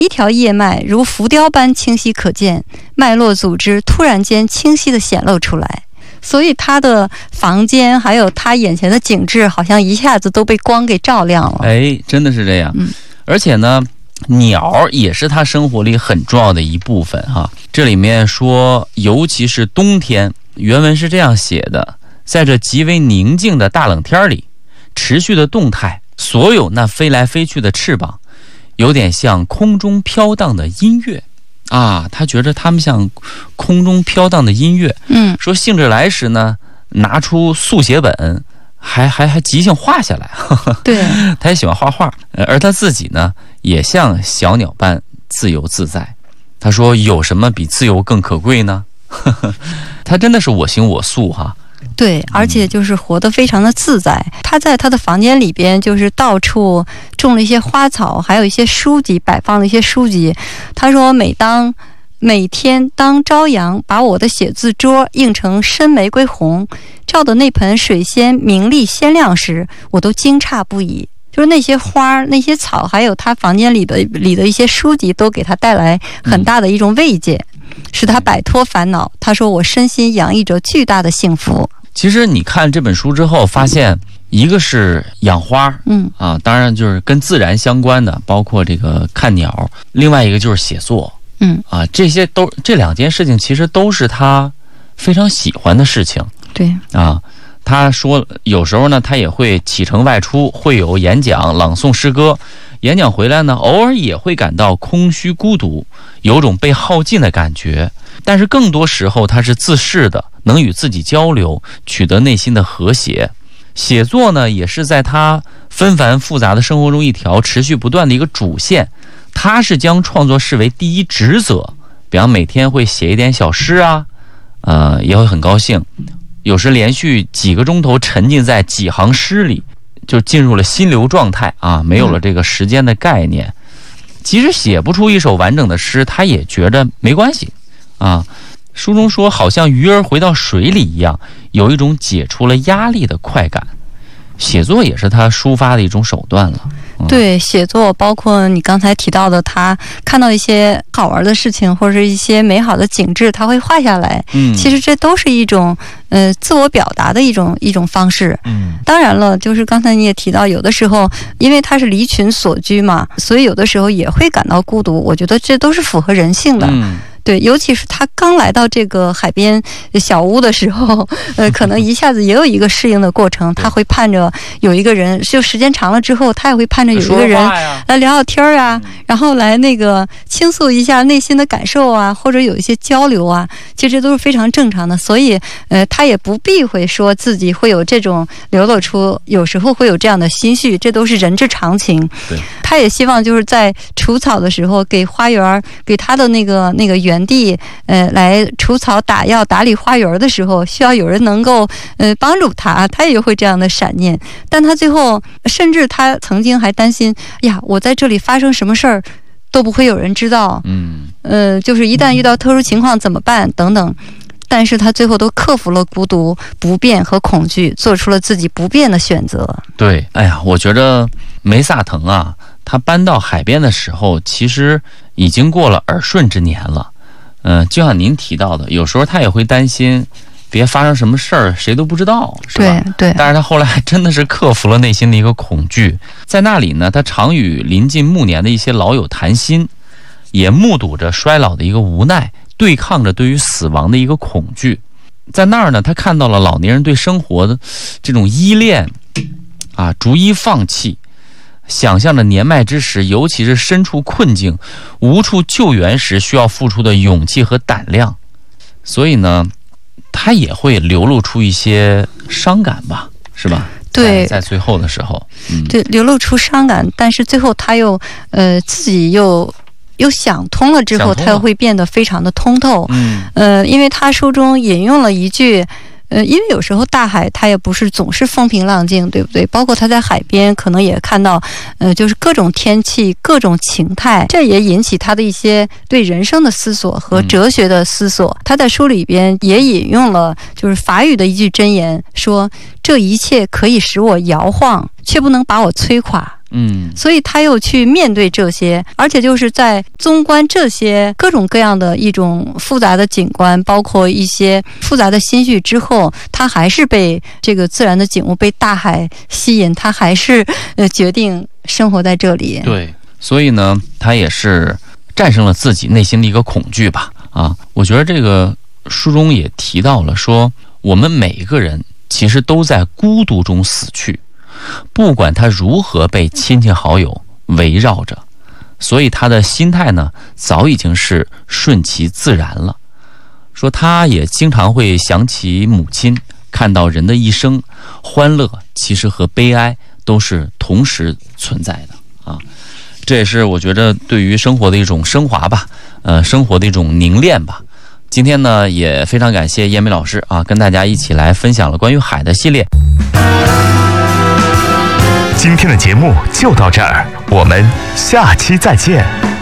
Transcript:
一条叶脉如浮雕般清晰可见，脉络组织突然间清晰地显露出来。所以他的房间还有他眼前的景致好像一下子都被光给照亮了。 真的是这样。而且呢，鸟也是他生活里很重要的一部分哈。这里面说，尤其是冬天，原文是这样写的：在这极为宁静的大冷天里，持续的动态，所有那飞来飞去的翅膀，有点像空中飘荡的音乐啊。他觉得他们像空中飘荡的音乐。说兴致来时呢，拿出速写本，还即兴画下来。 对， 他也喜欢画画，而他自己呢，也像小鸟般自由自在。他说：“有什么比自由更可贵呢？”他真的是我行我素哈。 对，而且就是活得非常的自在。他在他的房间里边，就是到处种了一些花草，还有一些书籍，摆放了一些书籍。他说，每天当朝阳把我的写字桌映成深玫瑰红，照的那盆水仙明丽鲜亮时，我都惊诧不已。就是那些花、那些草，还有他房间里的一些书籍，都给他带来很大的一种慰藉，使他摆脱烦恼。他说，我身心洋溢着巨大的幸福。 其实你看这本书之后，发现一个是养花，当然就是跟自然相关的，包括这个看鸟；另外一个就是写作，这两件事情其实都是他非常喜欢的事情。 对啊，他说有时候呢，他也会启程外出，会有演讲、朗诵诗歌。演讲回来呢，偶尔也会感到空虚孤独，有种被耗尽的感觉。但是更多时候他是自适的，能与自己交流，取得内心的和谐。写作呢，也是在他纷繁复杂的生活中一条持续不断的一个主线。他是将创作视为第一职责，比方每天会写一点小诗啊，也会很高兴，有时连续几个钟头沉浸在几行诗里，就进入了心流状态啊，没有了这个时间的概念。即使写不出一首完整的诗，他也觉得没关系啊。书中说，好像鱼儿回到水里一样，有一种解除了压力的快感。写作也是他抒发的一种手段了。 对，写作包括你刚才提到的，他看到一些好玩的事情或者是一些美好的景致，他会画下来。其实这都是一种自我表达的一种方式。当然了，就是刚才你也提到，有的时候因为他是离群所居嘛，所以有的时候也会感到孤独。我觉得这都是符合人性的。对，尤其是他刚来到这个海边小屋的时候，可能一下子也有一个适应的过程。他会盼着有一个人，就时间长了之后，他也会盼着有一个人来聊聊天啊，然后来那个倾诉一下内心的感受啊，或者有一些交流啊，其实这都是非常正常的。所以，他也不避讳说自己会有这种流露出，有时候会有这样的心绪，这都是人之常情。 对， 他也希望就是在除草的时候，给花园，给他的那个园地，来除草、打药、打理花园的时候，需要有人能够帮助他，他也会这样的闪念。但他最后，甚至他曾经还担心，呀，我在这里发生什么事儿都不会有人知道，就是一旦遇到特殊情况怎么办等等。但是他最后都克服了孤独、不便和恐惧，做出了自己不变的选择。 对，哎呀，我觉得梅萨腾啊，他搬到海边的时候，其实已经过了耳顺之年了。就像您提到的，有时候他也会担心别发生什么事儿，谁都不知道，是吧？ 对。 但是他后来还真的是克服了内心的一个恐惧。在那里呢，他常与临近暮年的一些老友谈心，也目睹着衰老的一个无奈，对抗着对于死亡的一个恐惧。在那儿呢，他看到了老年人对生活的这种依恋啊，逐一放弃，想象着年迈之时，尤其是身处困境无处救援时需要付出的勇气和胆量。所以呢，他也会流露出一些伤感吧，是吧？ 对， 在最后的时候， 对，流露出伤感，但是最后他又自己又想通了之后，他又会变得非常的通透。因为他书中引用了一句，因为有时候大海它也不是总是风平浪静，对不对？包括他在海边可能也看到，就是各种天气、各种情态，这也引起他的一些对人生的思索和哲学的思索。他在书里边也引用了就是法语的一句箴言，说这一切可以使我摇晃，却不能把我摧垮。 所以他又去面对这些，而且就是在纵观这些各种各样的一种复杂的景观，包括一些复杂的心绪之后，他还是被这个自然的景物，被大海吸引，他还是决定生活在这里。 对，所以呢，他也是战胜了自己内心的一个恐惧吧。我觉得这个书中也提到了说，我们每一个人其实都在孤独中死去，不管他如何被亲戚好友围绕着，所以他的心态呢，早已经是顺其自然了。说他也经常会想起母亲，看到人的一生，欢乐其实和悲哀都是同时存在的这也是我觉得对于生活的一种升华吧，生活的一种凝练吧。今天呢，也非常感谢燕梅老师跟大家一起来分享了关于海的系列。 今天的节目就到这儿，我们下期再见。